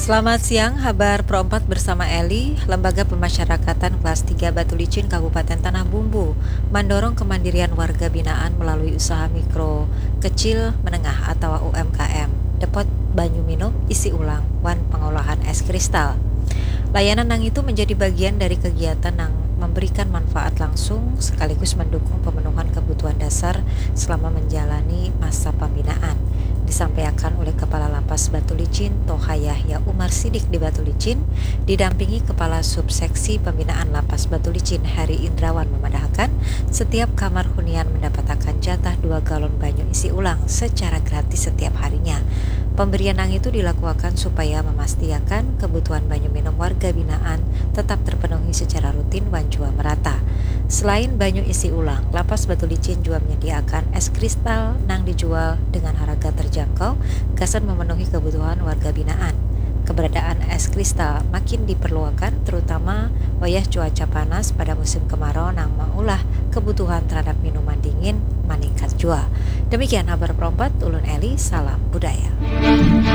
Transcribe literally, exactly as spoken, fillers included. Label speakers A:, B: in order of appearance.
A: Selamat siang, Habar Pro empat bersama Eli. Lembaga Pemasyarakatan Kelas tiga Batu Licin Kabupaten Tanah Bumbu mendorong kemandirian warga binaan melalui usaha mikro, kecil, menengah atau U M K M, depot banyu minum, isi ulang, wan pengolahan es kristal. Layanan nang itu menjadi bagian dari kegiatan yang memberikan manfaat langsung sekaligus mendukung pemenuhan kebutuhan dasar selama menjalani masa pembinaan. Disampaikan oleh Kepala Lapas Batu Licin Toha Yahya Umar Sidik di Batu Licin, didampingi Kepala Subseksi Pembinaan Lapas Batu Licin Heri Indrawan memandahkan setiap kamar hunian mendapatkan jatah dua galon banyu isi ulang secara gratis setiap harinya. Pemberian nang itu dilakukan supaya memastikan kebutuhan banyu minum warga binaan tetap terpenuhi secara rutin dan juga merata. Selain banyu isi ulang, Lapas Batu Licin juga menyediakan es kristal nang dijual dengan harga terjangkau, gasan memenuhi kebutuhan warga binaan. Keberadaan es kristal makin diperlukan terutama wayah cuaca panas pada musim kemarau nang mengulah kebutuhan terhadap minuman dingin meningkat jua. Demikian Habar Pro empat, Ulun Eli, salam budaya.